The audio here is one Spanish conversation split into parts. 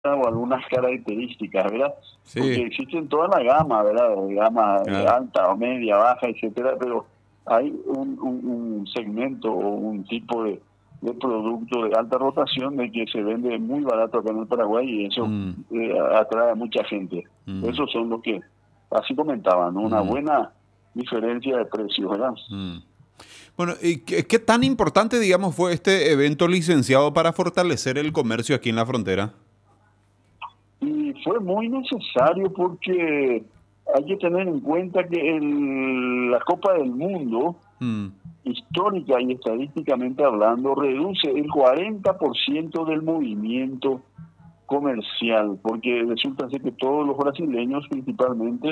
o algunas características, ¿verdad? Porque Sí, existen toda la gama, ¿verdad? Gama claro. alta o media, baja, etcétera, pero hay un segmento o un tipo de producto de alta rotación de que se vende muy barato acá en el Paraguay y eso Mm, atrae a mucha gente. mm, Esos son los que, así comentaban, ¿no? Una mm, buena diferencia de precios, ¿verdad? mm. Bueno, ¿y qué tan importante, digamos, fue este evento licenciado para fortalecer el comercio aquí en la frontera? Y fue muy necesario porque hay que tener en cuenta que la Copa del Mundo, Mm, histórica y estadísticamente hablando, reduce el 40% del movimiento comercial, porque resulta ser que todos los brasileños principalmente,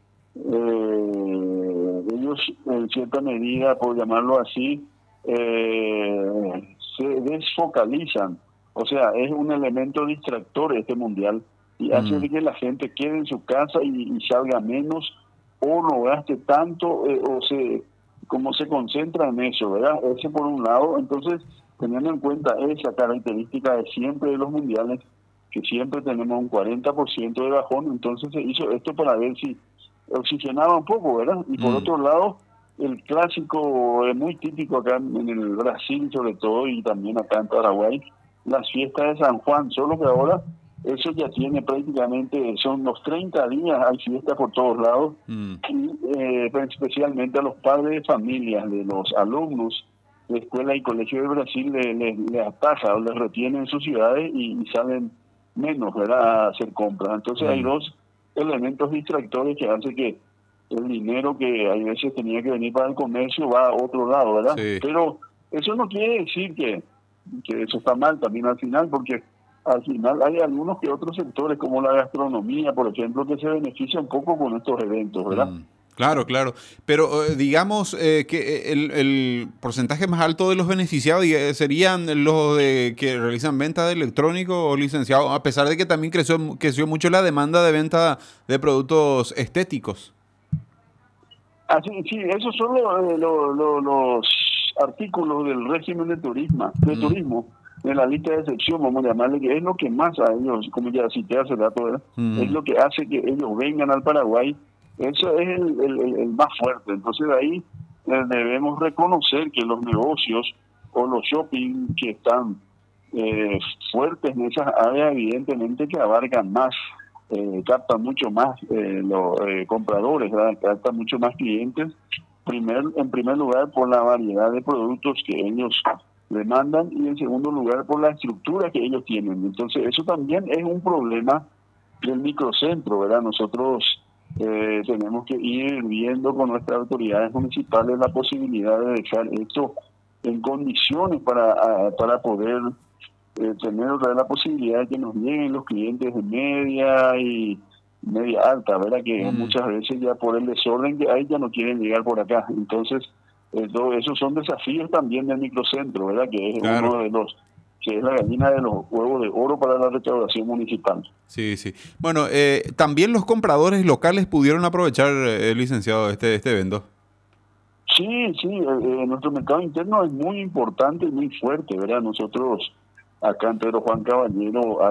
ellos en cierta medida, por llamarlo así, se desfocalizan. O sea, es un elemento distractor este mundial y hace mm, de que la gente quede en su casa y salga menos o no gaste tanto o se como se concentra en eso, ¿verdad? Ese por un lado. Entonces, teniendo en cuenta esa característica de siempre de los mundiales, que siempre tenemos un 40% de bajón, entonces se hizo esto para ver si oxigenaba un poco, ¿verdad? Y por mm. otro lado, el clásico es muy típico acá en el Brasil sobre todo y también acá en Paraguay, las fiestas de San Juan, solo que ahora eso ya tiene prácticamente, son los 30 días, hay fiestas por todos lados, Mm, y especialmente a los padres de familias, de los alumnos de escuela y colegio de Brasil, les ataja o les retienen en sus ciudades y salen menos, ¿verdad?, a hacer compras. Entonces hay mm. dos elementos distractores que hacen que el dinero que a veces tenía que venir para el comercio va a otro lado, ¿verdad? Sí. Pero eso no quiere decir que eso está mal también al final, porque al final hay algunos que otros sectores, como la gastronomía, por ejemplo, que se beneficia un poco con estos eventos, ¿verdad? Mm, claro, claro. Pero digamos que el porcentaje más alto de los beneficiados serían los de que realizan venta de electrónico o licenciado, a pesar de que también creció mucho la demanda de venta de productos estéticos. Así, sí, esos son los artículos del régimen Mm, turismo, de la lista de excepción, vamos a llamarle, que es lo que más a ellos, como ya cité hace rato, ¿verdad? Es mm, lo que hace que ellos vengan al Paraguay. Eso es el más fuerte. Entonces de ahí debemos reconocer que los negocios o los shopping que están eh, fuertes en esas áreas, evidentemente que abarcan más, captan mucho más los compradores, ¿verdad? Captan mucho más clientes, en primer lugar por la variedad de productos que ellos demandan y en segundo lugar por la estructura que ellos tienen. Entonces eso también es un problema del microcentro, ¿verdad? Nosotros tenemos que ir viendo con nuestras autoridades municipales la posibilidad de dejar esto en condiciones para poder tener otra vez la posibilidad de que nos lleguen los clientes de media y media alta, ¿verdad? Que mm, muchas veces ya por el desorden que hay ya no quieren llegar por acá. Entonces, todo esos son desafíos también del microcentro, ¿verdad? Que es claro. uno de los, que es la gallina de los huevos de oro para la recaudación municipal. Sí, sí. Bueno, también los compradores locales pudieron aprovechar, licenciado, este evento. Sí, sí, nuestro mercado interno es muy importante y muy fuerte, ¿verdad? Nosotros acá en Pedro Juan Caballero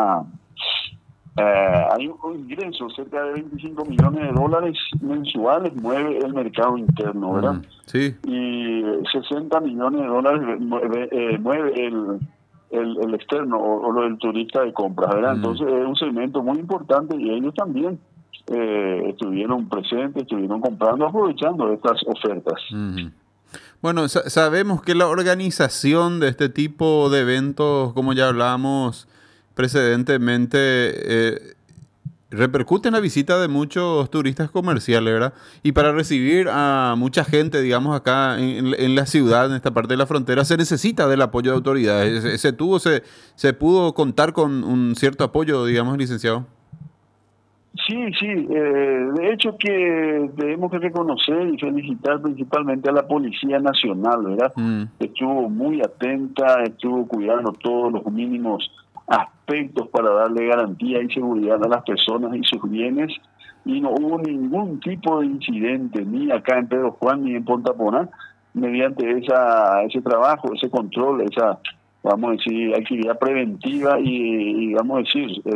hay un ingreso, cerca de 25 millones de dólares mensuales mueve el mercado interno, ¿verdad? Mm, sí. Y 60 millones de dólares mueve el externo o lo del turista de compras, ¿verdad? Mm, Entonces es un segmento muy importante y ellos también estuvieron presentes, estuvieron comprando, aprovechando estas ofertas. mm. Bueno, sabemos que la organización de este tipo de eventos, como ya hablábamos precedentemente, repercute en la visita de muchos turistas comerciales, ¿verdad? Y para recibir a mucha gente, digamos, acá en la ciudad, en esta parte de la frontera, se necesita del apoyo de autoridades. Se pudo contar con un cierto apoyo, digamos, licenciado. Sí, sí, de hecho que tenemos que reconocer y felicitar principalmente a la Policía Nacional, ¿verdad? Mm, Estuvo muy atenta, estuvo cuidando todos los mínimos aspectos para darle garantía y seguridad a las personas y sus bienes y no hubo ningún tipo de incidente ni acá en Pedro Juan ni en Ponta Porá mediante ese trabajo, ese control, vamos a decir, actividad preventiva y vamos a decir,